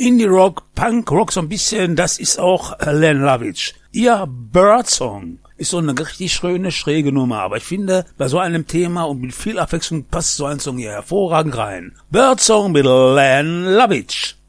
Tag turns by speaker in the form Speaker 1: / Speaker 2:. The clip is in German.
Speaker 1: Indie-Rock, Punk-Rock so ein bisschen, das ist auch Len Lovitch. Ihr Birdsong ist so eine richtig schöne, schräge Nummer, aber ich finde, bei so einem Thema und mit viel Abwechslung passt so ein Song hier hervorragend rein. Birdsong mit Len Lovitch.